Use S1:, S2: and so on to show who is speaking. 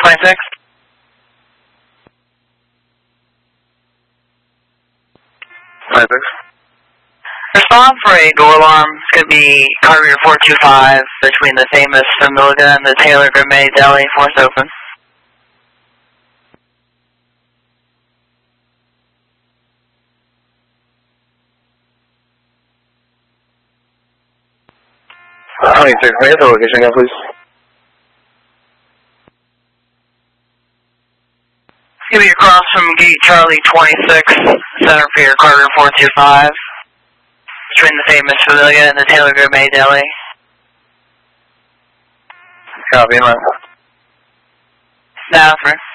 S1: 26. Respond for a door alarm. It's going to be Carrier 425 between the famous Familia and the Taylor Gourmet Deli. Force open.
S2: May I have the location again, please?
S1: It's going to be across from Gate Charlie 26, center for your Carrier 425. Between the famous Familia and the Taylor Gourmet Deli.
S2: Copy, man.
S1: Stafford.